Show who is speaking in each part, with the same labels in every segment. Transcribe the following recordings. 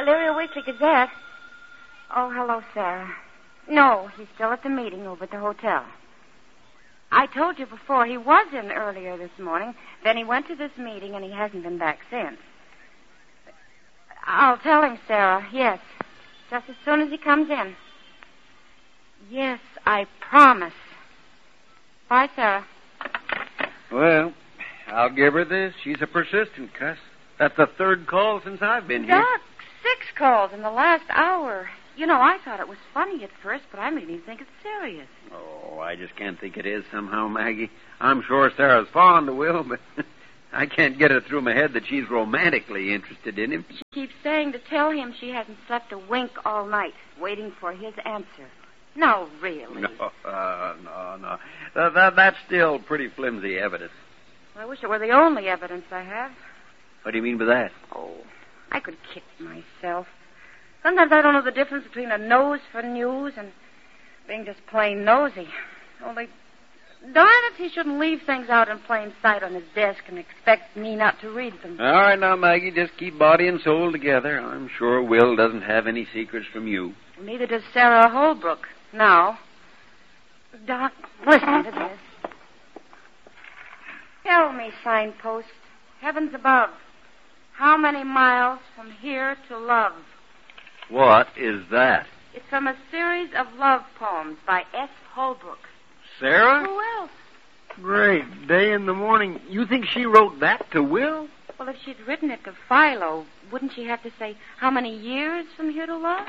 Speaker 1: Elyria Weekly Gazette. Oh, hello, Sarah. No, he's still at the meeting over at the hotel. I told you before he was in earlier this morning. Then he went to this meeting, and he hasn't been back since. I'll tell him, Sarah, yes. Just as soon as he comes in. Yes, I promise. Bye, Sarah.
Speaker 2: Well, I'll give her this. She's a persistent cuss. That's the third call since I've been here.
Speaker 1: Doc, 6 calls in the last hour. You know, I thought it was funny at first, but I'm beginning to think it's serious.
Speaker 2: Oh, I just can't think it is somehow, Maggie. I'm sure Sarah's fond of Will, but I can't get it through my head that she's romantically interested in him.
Speaker 1: She keeps saying to tell him she hasn't slept a wink all night, waiting for his answer. No, really.
Speaker 2: No. That's still pretty flimsy evidence.
Speaker 1: I wish it were the only evidence I have.
Speaker 2: What do you mean by that?
Speaker 1: Oh, I could kick myself. Sometimes I don't know the difference between a nose for news and being just plain nosy. Only, darn it, he shouldn't leave things out in plain sight on his desk and expect me not to read them.
Speaker 2: All right, now, Maggie, just keep body and soul together. I'm sure Will doesn't have any secrets from you.
Speaker 1: Neither does Sarah Holbrook. Now, Doc, listen to this. Tell me, signpost, heavens above, how many miles from here to love?
Speaker 2: What is that?
Speaker 1: It's from a series of love poems by S. Holbrook.
Speaker 2: Sarah?
Speaker 1: Who else?
Speaker 2: Great day in the morning. You think she wrote that to Will?
Speaker 1: Well, if she'd written it to Philo, wouldn't she have to say how many years from here to love?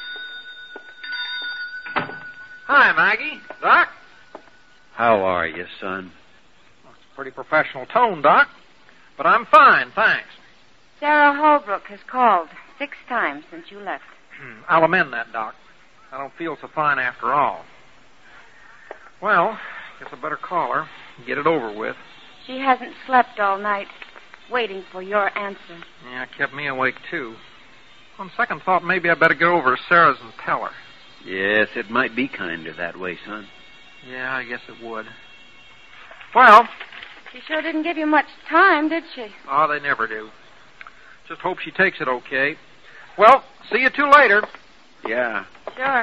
Speaker 3: Hi, Maggie. Doc?
Speaker 2: How are you, son?
Speaker 3: Well, it's a pretty professional tone, Doc. But I'm fine, thanks.
Speaker 1: Sarah Holbrook has called 6 times since you left.
Speaker 3: I'll amend that, Doc. I don't feel so fine after all. Well, guess I better call her and get it over with.
Speaker 1: She hasn't slept all night, waiting for your answer.
Speaker 3: Yeah, it kept me awake, too. On second thought, maybe I better go over to Sarah's and tell her.
Speaker 2: Yes, it might be kinder that way, son.
Speaker 3: Yeah, I guess it would. Well...
Speaker 1: She sure didn't give you much time, did she?
Speaker 3: Oh, they never do. Just hope she takes it okay. Well, see you 2 later.
Speaker 2: Yeah.
Speaker 1: Sure.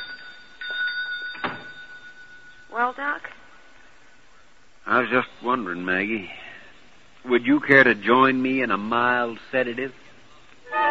Speaker 1: Well, Doc?
Speaker 2: I was just wondering, Maggie. Would you care to join me in a mild sedative?